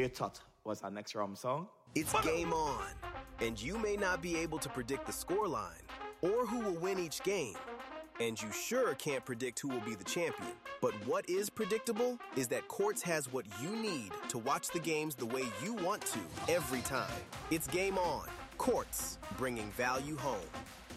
you thought was our next rum song? It's game on, and you may not be able to predict the scoreline or who will win each game, and you sure can't predict who will be the champion. But what is predictable is that Quartz has what you need to watch the games the way you want to every time. It's game on. Quartz, bringing value home.